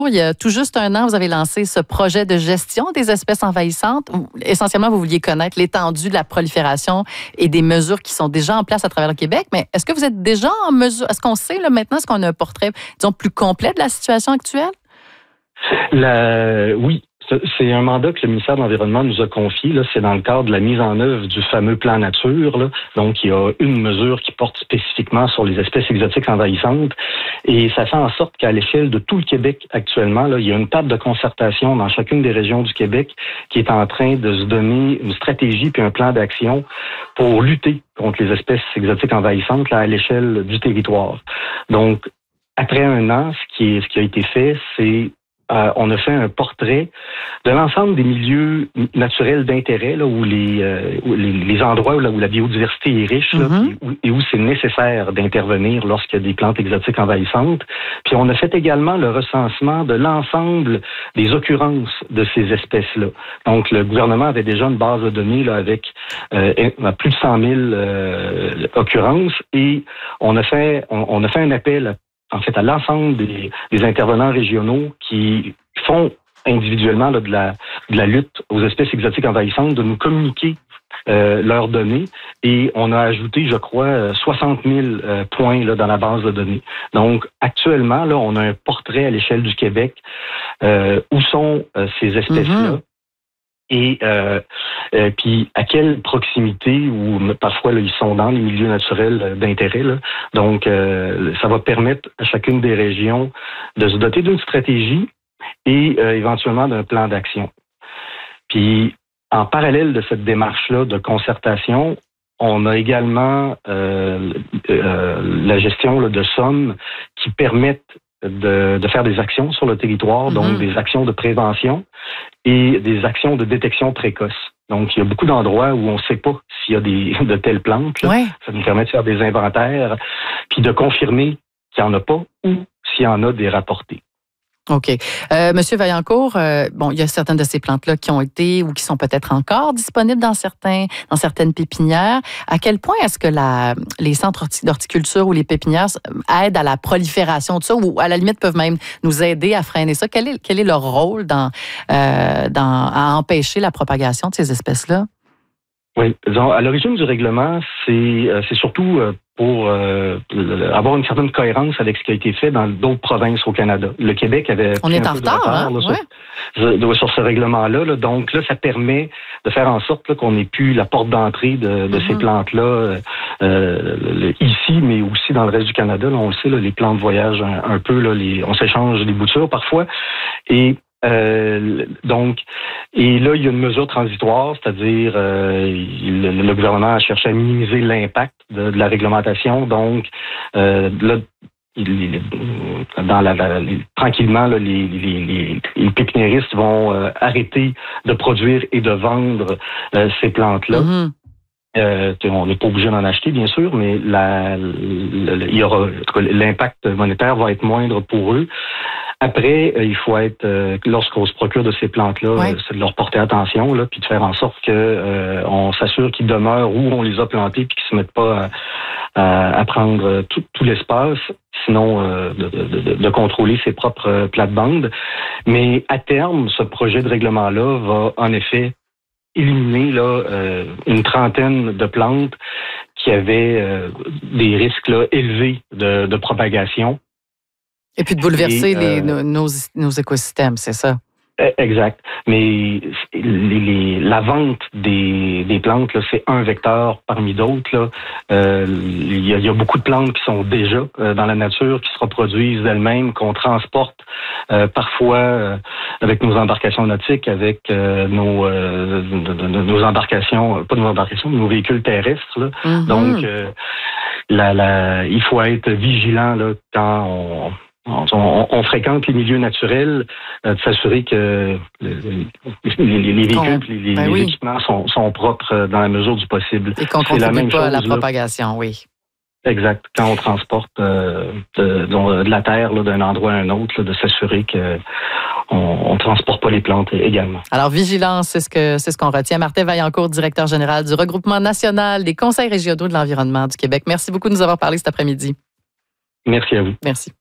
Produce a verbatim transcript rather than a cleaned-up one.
Il y a tout juste un an, vous avez lancé ce projet de gestion des espèces envahissantes. Essentiellement, vous vouliez connaître l'étendue de la prolifération et des mesures qui sont déjà en place à travers le Québec. Mais est-ce que vous êtes déjà en mesure, est-ce qu'on sait là, maintenant, est-ce qu'on a un portrait, disons, plus complet de la situation actuelle? La... Oui. C'est un mandat que le ministère de l'Environnement nous a confié. Là, c'est dans le cadre de la mise en œuvre du fameux plan nature. Là. Donc, il y a une mesure qui porte spécifiquement sur les espèces exotiques envahissantes. Et ça fait en sorte qu'à l'échelle de tout le Québec actuellement, là, il y a une table de concertation dans chacune des régions du Québec qui est en train de se donner une stratégie puis un plan d'action pour lutter contre les espèces exotiques envahissantes là, à l'échelle du territoire. Donc, après un an, ce qui, est, ce qui a été fait, c'est Euh, on a fait un portrait de l'ensemble des milieux naturels d'intérêt là, où, les, euh, où les, les endroits où la, où la biodiversité est riche là, mm-hmm. où, et où c'est nécessaire d'intervenir lorsqu'il y a des plantes exotiques envahissantes. Puis on a fait également le recensement de l'ensemble des occurrences de ces espèces-là. Donc le gouvernement avait déjà une base de données là, avec euh, plus de cent mille euh, occurrences et on a fait on, on a fait un appel à en fait, à l'ensemble des, des intervenants régionaux qui font individuellement là, de, la, de la lutte aux espèces exotiques envahissantes, de nous communiquer euh, leurs données. Et on a ajouté, je crois, soixante mille euh, points là, dans la base de données. Donc, actuellement, là, on a un portrait à l'échelle du Québec. Euh, où sont euh, ces espèces-là? Mm-hmm. Et euh, euh, puis à quelle proximité ou parfois là, ils sont dans les milieux naturels d'intérêt. Là. Donc, euh, ça va permettre à chacune des régions de se doter d'une stratégie et euh, éventuellement d'un plan d'action. Puis, en parallèle de cette démarche-là de concertation, on a également euh, euh, la gestion là, de sommes qui permettent De, de faire des actions sur le territoire, mm-hmm. donc des actions de prévention et des actions de détection précoce. Donc, il y a beaucoup d'endroits où on ne sait pas s'il y a des, de telles plantes. Ouais. Ça nous permet de faire des inventaires, puis de confirmer qu'il n'y en a pas ou s'il y en a, des rapportés. OK. Euh, Monsieur Vaillancourt, euh, bon, il y a certaines de ces plantes-là qui ont été ou qui sont peut-être encore disponibles dans certains, dans certaines pépinières. À quel point est-ce que la, les centres d'horticulture ou les pépinières aident à la prolifération de ça ou à la limite peuvent même nous aider à freiner ça? Quel est, quel est leur rôle dans, euh, dans, à empêcher la propagation de ces espèces-là? Oui, disons, à l'origine du règlement, c'est, c'est surtout pour euh, avoir une certaine cohérence avec ce qui a été fait dans d'autres provinces au Canada. Le Québec avait On est en retard, hein? là, ouais. sur, sur ce règlement-là. Là. Donc là, ça permet de faire en sorte là, qu'on n'ait plus la porte d'entrée de, de mm-hmm. ces plantes-là euh, ici, mais aussi dans le reste du Canada. Là, on le sait, là, les plantes voyagent un, un peu. Là, les, on s'échange des boutures parfois. Et Euh, donc, et là, il y a une mesure transitoire, c'est-à-dire euh, le, le gouvernement a cherché à minimiser l'impact de, de la réglementation. Donc, euh, là, il, dans la, la, les, tranquillement, là, les, les, les, les pépiniéristes vont euh, arrêter de produire et de vendre euh, ces plantes-là. Mm-hmm. Euh, on n'est pas obligé d'en acheter, bien sûr, mais la, la, la, il y aura, l'impact monétaire va être moindre pour eux. Après, euh, il faut être, euh, lorsqu'on se procure de ces plantes-là, ouais. euh, c'est de leur porter attention, là, puis de faire en sorte que euh, on s'assure qu'ils demeurent où on les a plantés, puis qu'ils se mettent pas à, à, à prendre tout, tout l'espace, sinon euh, de, de, de, de contrôler ses propres plates-bandes. Mais à terme, ce projet de règlement-là va en effet éliminer là euh, une trentaine de plantes qui avaient euh, des risques là, élevés de, de propagation. Et puis de bouleverser Et, les, euh, nos, nos écosystèmes, c'est ça? Exact. Mais les, les, la vente des, des plantes, là, c'est un vecteur parmi d'autres. Là. Euh, il, y a, il y a beaucoup de plantes qui sont déjà euh, dans la nature, qui se reproduisent d'elles-mêmes, qu'on transporte euh, parfois euh, avec nos embarcations nautiques, avec euh, nos, euh, nos embarcations, pas nos embarcations, nos véhicules terrestres. Là. Mm-hmm. Donc, euh, la, la, il faut être vigilant là, quand on... On, on, on fréquente les milieux naturels, euh, de s'assurer que les, les, les véhicules, oh, les, ben les oui. équipements sont, sont propres dans la mesure du possible. Et qu'on ne contribue pas chose, à la propagation, là. Oui. Exact. Quand on transporte euh, de, de, de la terre là, d'un endroit à un autre, là, de s'assurer que on ne transporte pas les plantes également. Alors, vigilance, c'est ce que c'est ce qu'on retient. Martin Vaillancourt, directeur général du Regroupement national des conseils régionaux de l'environnement du Québec. Merci beaucoup de nous avoir parlé cet après-midi. Merci à vous. Merci.